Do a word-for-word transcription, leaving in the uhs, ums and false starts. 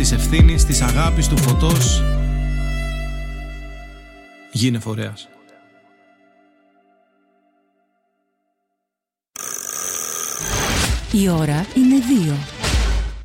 της ευθύνης, της αγάπης, του φωτός. Γίνε φορέας. Η ώρα είναι δύο.